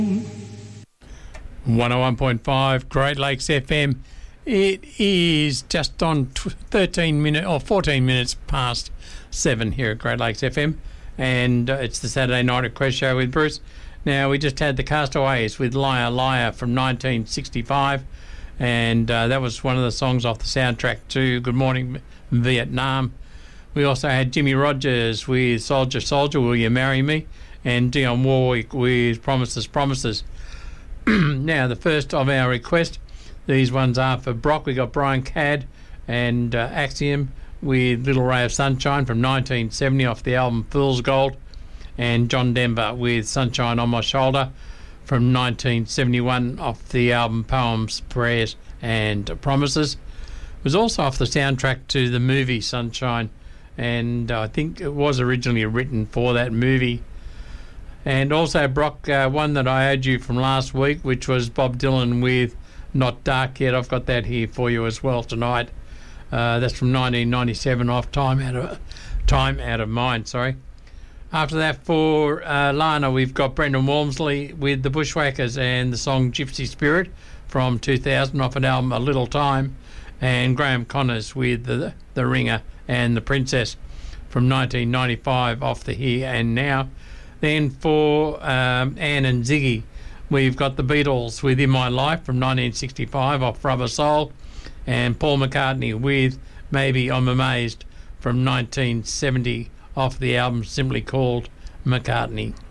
101.5 Great Lakes FM. It is just on 13 minutes or 14 minutes past 7 here at Great Lakes FM, and it's the Saturday Night Request Show with Bruce. Now, we just had the Castaways with Liar Liar from 1965, and that was one of the songs off the soundtrack to Good Morning Vietnam. We also had Jimmy Rogers with Soldier Soldier, Will You Marry Me? And Dionne Warwick with Promises Promises. Now, the first of our requests, these ones are for Brock. We got Brian Cadd and Axiom with Little Ray of Sunshine from 1970 off the album Fool's Gold, and John Denver with Sunshine on My Shoulder from 1971 off the album Poems, Prayers and Promises. It was also off the soundtrack to the movie Sunshine, and I think it was originally written for that movie. And also, Brock, one that I owed you from last week, which was Bob Dylan with Not Dark Yet. I've got that here for you as well tonight. That's from 1997 off Time Out of Mind. Sorry. After that, for Lana, we've got Brendan Walmsley with the Bushwhackers and the song Gypsy Spirit from 2000 off an album A Little Time, and Graham Connors with the Ringer and the Princess from 1995 off the Here and Now. Then for Anne and Ziggy, we've got the Beatles with In My Life from 1965 off Rubber Soul, and Paul McCartney with Maybe I'm Amazed from 1970 off the album simply called McCartney.